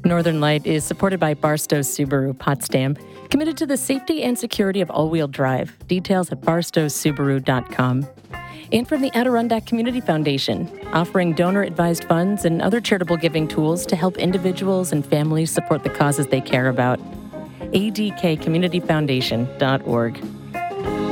Northern Light is supported by Barstow Subaru Potsdam, committed to the safety and security of all-wheel drive. Details at barstowsubaru.com. And from the Adirondack Community Foundation, offering donor-advised funds and other charitable giving tools to help individuals and families support the causes they care about. adkcommunityfoundation.org.